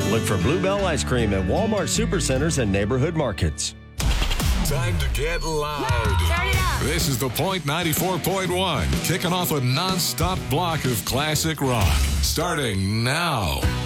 Look for Bluebell Ice Cream at Walmart Supercenters and neighborhood markets. Time to get loud. Turn it up. This is the Point 94.1, kicking off a non-stop block of classic rock. Starting now.